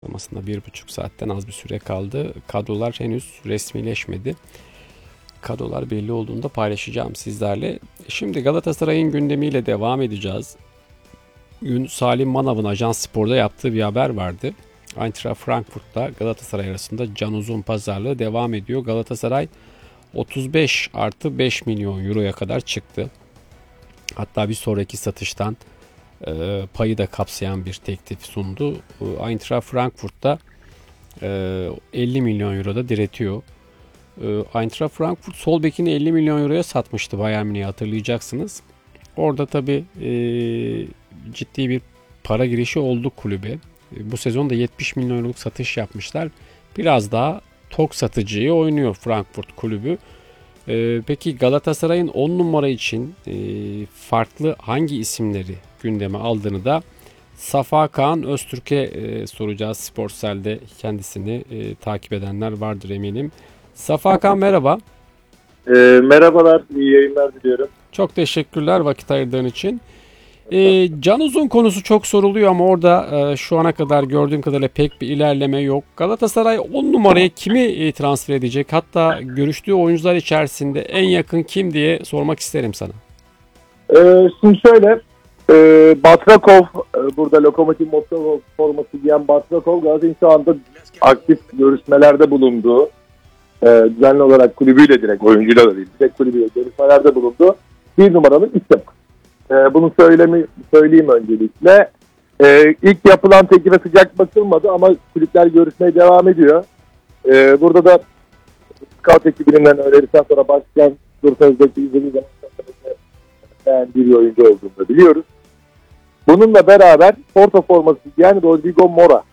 Aslında 1,5 saatten az bir süre kaldı. Kadrolar henüz resmileşmedi. Kadrolar belli olduğunda paylaşacağım sizlerle. Şimdi Galatasaray'ın gündemiyle devam edeceğiz. Bugün Salim Manav'ın Ajans Spor'da yaptığı bir haber vardı. Eintracht Frankfurt'la Galatasaray arasında Can Uzun pazarlığı devam ediyor. Galatasaray 35 artı 5 milyon euroya kadar çıktı. Hatta bir sonraki satıştan payı da kapsayan bir teklif sundu. Eintracht Frankfurt'ta 50 milyon euroda diretiyor. Eintracht Frankfurt sol bekini 50 milyon euroya satmıştı Bayern Münih'e, hatırlayacaksınız. Orada tabii ciddi bir para girişi oldu kulübe. Bu sezon da 70 milyon euroluk satış yapmışlar. Biraz daha tok satıcıyı oynuyor Frankfurt kulübü. Peki Galatasaray'ın 10 numara için farklı hangi isimleri gündeme aldığını da Safa Kaan Öztürk'e soracağız. Sportsel'de kendisini takip edenler vardır eminim. Safa Kaan, merhaba. Merhabalar, iyi yayınlar diliyorum. Çok teşekkürler vakit ayırdığın için. Can Uzun konusu çok soruluyor ama orada şu ana kadar gördüğüm kadarıyla pek bir ilerleme yok. Galatasaray 10 numaraya kimi transfer edecek? Hatta görüştüğü oyuncular içerisinde en yakın kim diye sormak isterim sana. Şimdi şöyle, Batrakov, burada Lokomotiv Moskova forması giyen Batrakov, Galatasaray'ın şu anda aktif görüşmelerde bulunduğu, düzenli olarak kulübüyle direkt, oyuncuyla da değil, direkt kulübüyle görüşmelerde bulunduğu bir numaralı isim. Bunu söyleyeyim öncelikle. İlk yapılan teklife sıcak bakılmadı ama kulüpler görüşmeye devam ediyor. Burada da scout ekibinden önerisinden sonra başlayan Dursun Özbek'te izlediği zaman beğendiği bir oyuncu olduğunu da biliyoruz. Bununla beraber Porto forması giyen Rodrigo Mora.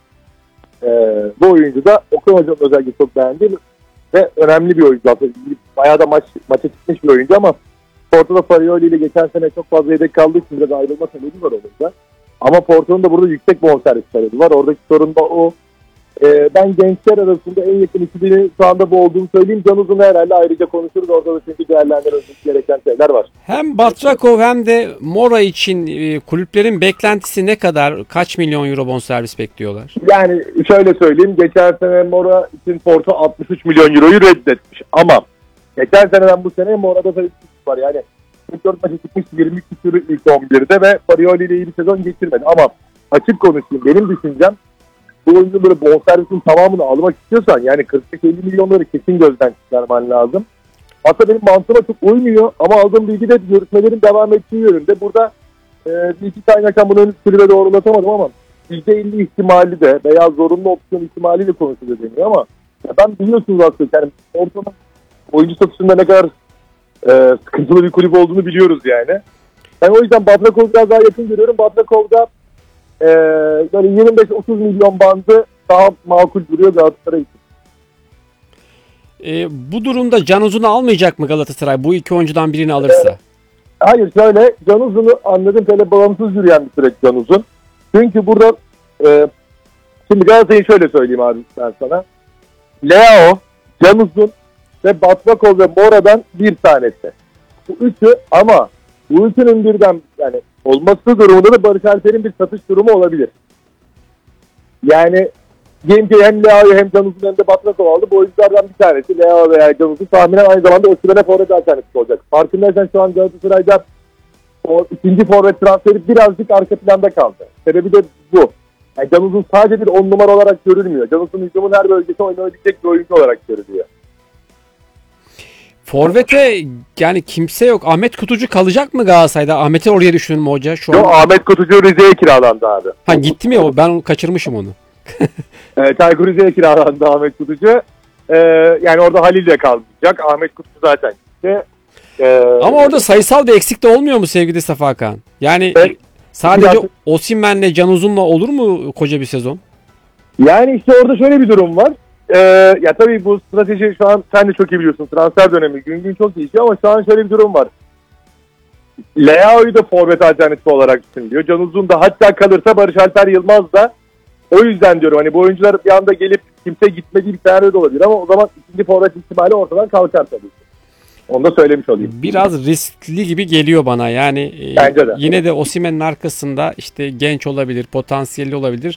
Bu oyuncu da Okan Hoca'nın özellikle çok beğendiği ve önemli bir oyuncu. Bayağı da maça çıkmış bir oyuncu ama Porto'da Farioli ile geçen sene çok fazla yedek kaldığı için biraz ayrılma sebebi var orada. Ama Porto'nun da burada yüksek bonservis talebi var. Oradaki sorun da o. Ben gençler arasında en yakın ikilinin şu anda bu olduğunu söyleyeyim. Can Uzun'la herhalde ayrıca konuşuruz. Orada da çünkü değerlendirilmesi gereken şeyler var. Hem Batrakov hem de Mora için kulüplerin beklentisi ne kadar? Kaç milyon euro bonservis bekliyorlar? Yani şöyle söyleyeyim. Geçen sene Mora için Porto 63 milyon euroyu reddetmiş. Ama geçen seneden bu sene Mora'da tabii var. Yani 44 maçı çıkmış 20 küsürü ilk 11'de ve Farioli ile iyi bir sezon geçirmedi. Ama açık konuşayım, benim düşüncem bu oyuncu böyle bonservisin tamamını almak istiyorsan yani 45-50 milyonları kesin gözden çıkarman lazım. Hatta benim mantığıma çok uymuyor ama aldığım bilgi de görüşmelerin devam ettiği yönünde. Burada bir iki kaynaktan bunu kulübe doğrulatamadım ama %50 ihtimali de veya zorunlu opsiyon ihtimaliyle konuşuluyor deniyor ama ben biliyorsunuz aslında yani ortada oyuncu satışında ne kadar sıkıntılı bir kulüp olduğunu biliyoruz yani. Ben o yüzden Batrakov'u biraz daha yakın görüyorum. Batrakov'da böyle 25-30 milyon bandı daha makul duruyor Galatasaray için. Bu durumda Can Uzun'u almayacak mı Galatasaray bu iki oyuncudan birini alırsa? Hayır, şöyle, Can Uzun'u anladığım kadarıyla bağımsız yürüyen bir süreç Can Uzun. Çünkü burada şimdi Galatasaray'ı şöyle söyleyeyim abi ben sana. Leao, Can Uzun ve Batrakov ve Mora'dan bir tanesi. Bu üçü ama bu üçünün birden yani olması durumunda da Barış Alper'in bir satış durumu olabilir. Yani Genç'e hem Leao'yu hem Can Uzun hem de Batrakov aldı. Bu oyunculardan bir tanesi Leao veya Can Uzun tahminen aynı zamanda Osimhen'e forvet alternatifi olacak. Farkındaysan şu an Galatasaray'da o ikinci forvet transferi birazcık arka planda kaldı. Sebebi de bu. Yani Can Uzun sadece bir 10 numara olarak görülmüyor. Can Uzun hücumun her bölgesi oynayabilecek bir oyuncu olarak görülüyor. Forvet'e yani kimse yok. Ahmet Kutucu kalacak mı Galatasaray'da? Ahmet'i oraya düşünün mü hoca? Şu an... Ahmet Kutucu Rize'ye kiralandı abi. Ha, gitti mi o? Ben kaçırmışım onu. Çaykur Rize'ye kiralandı Ahmet Kutucu. Yani orada Halil de kalmayacak. Ahmet Kutucu zaten gitti. Ama orada sayısal bir eksik de olmuyor mu sevgili Safa Kan? Yani sadece Osimhen'le Can Uzun'la olur mu koca bir sezon? Yani işte orada şöyle bir durum var. Ya tabii bu strateji şu an sen de çok iyi biliyorsun. Transfer dönemi gün gün çok değişiyor ama şu an şöyle bir durum var. Leao'yu da forvet alternatifi olarak düşünülüyor. Can Uzun da hatta kalırsa Barış Alper Yılmaz da. O yüzden diyorum hani bu oyuncular bir anda gelip kimse gitmediği bir senaryo da olabilir ama o zaman ikinci forvet ihtimali ortadan kalkar tabii. Onu da söylemiş olayım. Biraz riskli gibi geliyor bana. Yani bence de. Yine de Osimhen'in arkasında işte genç olabilir, potansiyelli olabilir.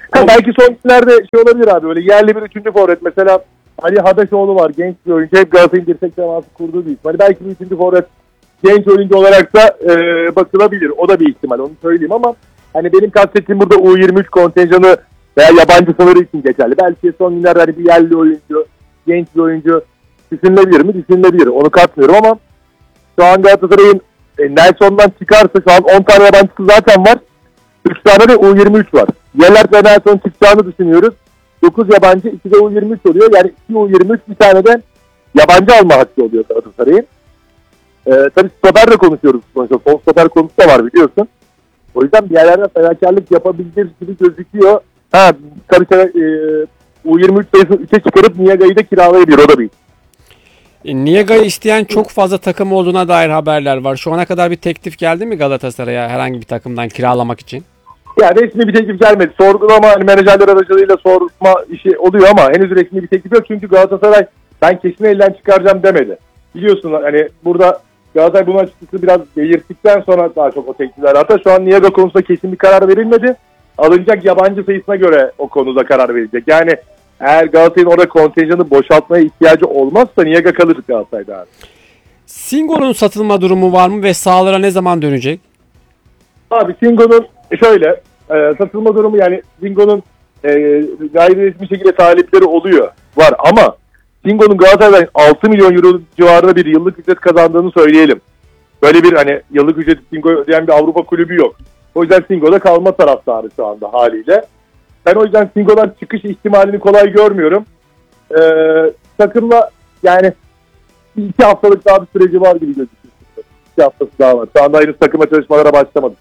Belki son günlerde şey olabilir abi, böyle yerli bir üçüncü forvet. Mesela Ali Hadaşoğlu var, genç bir oyuncu. Hep Galatasaray'ın dirsek teması kurduğu bir ihtimal. Belki bir üçüncü forvet genç oyuncu olarak da bakılabilir. O da bir ihtimal, onu söyleyeyim, ama hani benim kastettiğim burada U23 kontenjanı veya yabancı sınırı için geçerli. Belki son günlerde hani bir yerli oyuncu, genç bir oyuncu düşünülebilir mi? Düşünülebilir. Onu katmıyorum ama şu an Galatasaray'ın Nelson'dan çıkarsa şu an 10 tane yabancısı zaten var. 3 tane de U23 var. Yellert ve Nelson çıkacağını düşünüyoruz. 9 yabancı, 2 de U23 oluyor. Yani 2 U23, bir tane de yabancı alma hakkı oluyor Galatasaray'ın. Tabii stoper de konuşuyoruz. Sol stoper konusu da var, biliyorsun. O yüzden bir yerlerde fedakarlık yapabilir gibi gözüküyor. Tabii U23 sayısını 3'e çıkarıp Niaga'yı da kiralayabilir. O da bir. Niaga'yı isteyen çok fazla takım olduğuna dair haberler var. Şu ana kadar bir teklif geldi mi Galatasaray'a herhangi bir takımdan kiralamak için? Yani resmi bir teklif gelmedi. Sorgulama, hani menajerler aracılığıyla sorma işi oluyor ama henüz resmi bir teklif yok. Çünkü Galatasaray ben kesin elden çıkaracağım demedi. Biliyorsun hani burada Galatasaray bunun açıkçası biraz belirttikten sonra daha çok o teklifler. Hatta şu an Niaga konusunda kesin bir karar verilmedi. Alınacak yabancı sayısına göre o konuda karar verilecek. Yani eğer Galatasaray'ın orada kontenjanı boşaltmaya ihtiyacı olmazsa Niaga kalır Galatasaray'da abi. Singo'nun satılma durumu var mı ve sahalara ne zaman dönecek? Abi Singo'nun şöyle satılma durumu, yani Singo'nun gayri resmi şekilde talipleri oluyor. Var ama Singo'nun Galatasaray'dan 6 milyon euro civarında bir yıllık ücret kazandığını söyleyelim. Böyle bir hani yıllık ücreti Singo'ya ödeyen bir Avrupa kulübü yok. O yüzden Singo'da kalma taraftarı şu anda haliyle. Ben o yüzden Singo'dan çıkış ihtimalini kolay görmüyorum. Takımla yani 2 haftalık daha bir süreci var gibi gözüküyor. 2 haftası daha var. Şu anda henüz takıma çalışmalara başlamadık.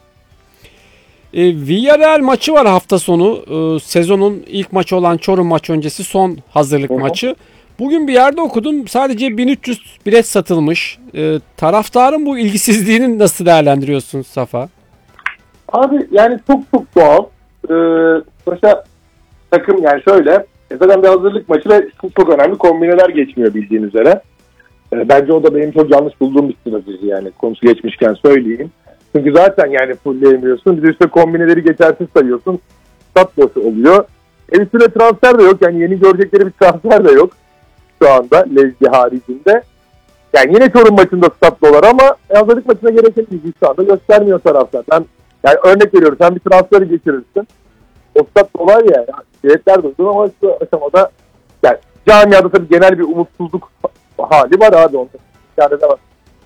Villarreal maçı var hafta sonu. Sezonun ilk maçı olan Çorum maçı öncesi son hazırlık maçı. Bugün bir yerde okudum. Sadece 1300 bilet satılmış. Taraftarın bu ilgisizliğini nasıl değerlendiriyorsun Safa? Abi yani çok doğal. Sonuçta takım yani şöyle. Zaten bir hazırlık maçı ve çok önemli kombineler geçmiyor bildiğin üzere. Bence o da benim çok yanlış bulduğum bir strateji, yani konusu geçmişken söyleyeyim. Çünkü zaten yani fullleyemiyorsun. Bir de işte kombineleri geçersiz sayıyorsun. Stat boşu oluyor. Üstüne transfer de yok. Yani yeni görecekleri bir transfer de yok. Şu anda Lezgi haricinde. Yani yine Çorum maçında stat dolar ama hazırlık maçına gereken ilgi şu anda göstermiyor taraftar. Yani örnek veriyorum, sen bir transferi geçirirsin. O stat dolar ya. Biletler duydun ama şu aşamada yani camiada tabii genel bir umutsuzluk hali var abi onda. Yani de var.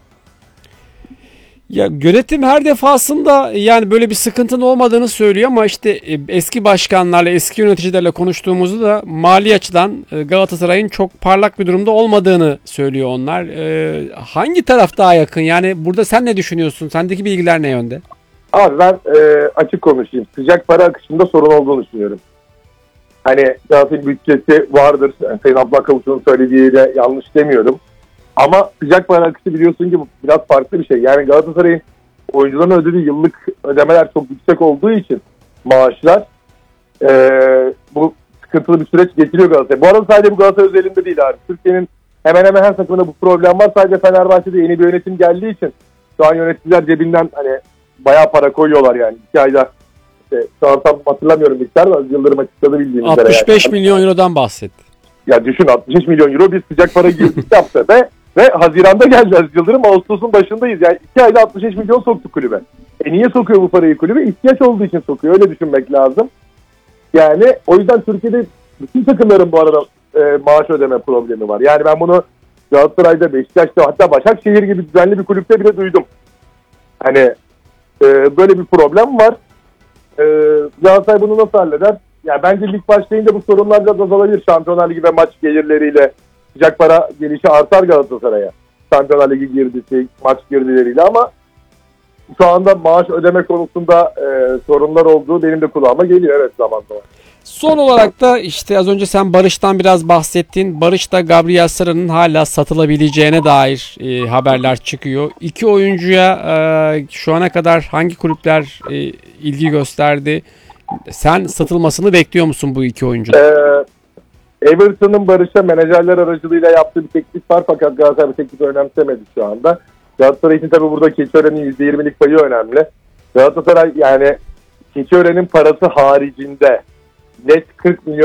Ya yönetim her defasında yani böyle bir sıkıntının olmadığını söylüyor ama işte eski başkanlarla, eski yöneticilerle konuştuğumuzda da mali açıdan Galatasaray'ın çok parlak bir durumda olmadığını söylüyor onlar. Hangi taraf daha yakın? Yani burada sen ne düşünüyorsun? Sendeki bilgiler ne yönde? Abi ben açık konuşayım. Sıcak para akışında sorun olduğunu düşünüyorum. Hani Galatasaray'ın bütçesi vardır. Yani Sayın Abdullah Kavuş'un söylediğiyle yanlış demiyorum. Ama sıcak para akışı biliyorsun ki biraz farklı bir şey. Yani Galatasaray'ın oyuncuların ödediği yıllık ödemeler çok yüksek olduğu için maaşlar bu sıkıntılı bir süreç getiriyor Galatasaray. Bu arada sadece bu Galatasaray özelinde değil abi. Türkiye'nin hemen hemen her takımında bu problem var. Sadece Fenerbahçe'de yeni bir yönetim geldiği için şu an yöneticiler cebinden hani bayağı para koyuyorlar yani. 2 ayda şu an tam hatırlamıyorum miktar da Yıldırım açıkladı bildiğiniz üzere. 65 yani. milyon eurodan bahsetti. Ya düşün, 63 milyon euro bir sıcak para girdik yaptı ve Haziran'da geleceğiz Yıldırım. Ağustos'un başındayız. Yani 2 ayda 65 milyon soktu kulübe. Niye sokuyor bu parayı kulübe? İhtiyaç olduğu için sokuyor. Öyle düşünmek lazım. Yani o yüzden Türkiye'de bütün takımların bu arada maaş ödeme problemi var. Yani ben bunu Galatasaray'da, Beşiktaş'ta, hatta Başakşehir gibi düzenli bir kulüpte bile duydum. Hani böyle bir problem var. Galatasaray bunu nasıl halleder? Yani bence lig başlayınca bu sorunlar biraz azalabilir. Şampiyonlar Ligi ve maç gelirleriyle sıcak para gelişi artar Galatasaray'a. Şampiyonlar Ligi girdisi, maç girdileriyle ama şu anda maaş ödeme konusunda sorunlar olduğu benim de kulağıma geliyor. Evet, zaman zaman. Son olarak da işte az önce sen Barış'tan biraz bahsettin. Barış'ta Gabriel Sara'nın hala satılabileceğine dair haberler çıkıyor. 2 oyuncuya şu ana kadar hangi kulüpler ilgi gösterdi? Sen satılmasını bekliyor musun bu 2 oyuncuda? Everton'un Barış'a menajerler aracılığıyla yaptığı bir teklif var fakat Galatasaray bu teklifi önemsemedi şu anda. Galatasaray için tabii burada Keçiören'in %20'lik payı önemli. Galatasaray yani Keçiören'in parası haricinde net 40 milyon